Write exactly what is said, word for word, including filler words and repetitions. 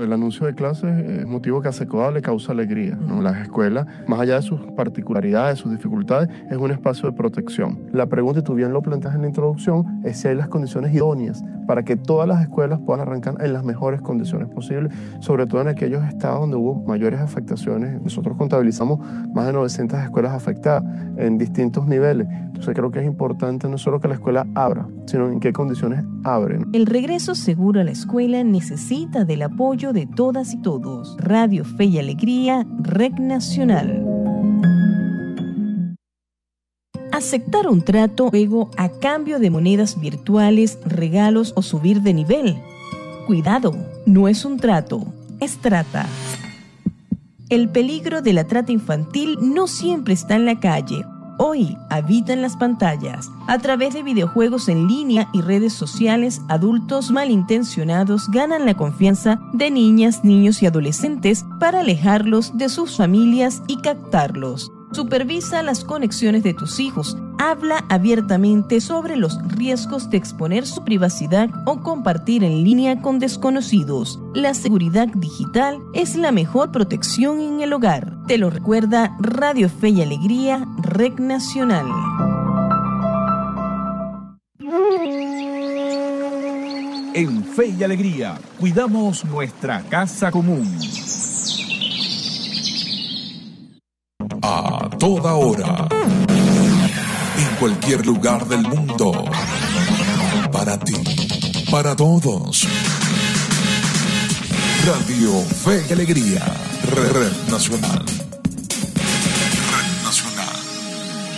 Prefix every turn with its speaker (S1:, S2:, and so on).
S1: El anuncio de clases es motivo que a Secoa le causa alegría, ¿no? Las escuelas, más allá de sus particularidades, sus dificultades, es un espacio de protección. La pregunta, y tú bien lo planteas en la introducción, es si hay las condiciones idóneas para que todas las escuelas puedan arrancar en las mejores condiciones posibles, sobre todo en aquellos estados donde hubo mayores afectaciones. Nosotros contabilizamos más de novecientas escuelas afectadas en distintos niveles. Entonces creo que es importante no solo que la escuela abra, sino en qué condiciones abren.
S2: El regreso seguro a la escuela necesita del apoyo de todas y todos. Radio Fe y Alegría, Red Nacional. Aceptar un trato luego a cambio de monedas virtuales, regalos o subir de nivel. Cuidado, no es un trato, es trata. El peligro de la trata infantil no siempre está en la calle. Hoy habita en las pantallas. A través de videojuegos en línea y redes sociales, adultos malintencionados ganan la confianza de niñas, niños y adolescentes para alejarlos de sus familias y captarlos. Supervisa las conexiones de tus hijos. Habla abiertamente sobre los riesgos de exponer su privacidad o compartir en línea con desconocidos. La seguridad digital es la mejor protección en el hogar. Te lo recuerda Radio Fe y Alegría, Red Nacional.
S3: En Fe y Alegría, cuidamos nuestra casa común. A toda hora, en cualquier lugar del mundo, para ti, para todos. Radio Fe y Alegría, Red Nacional.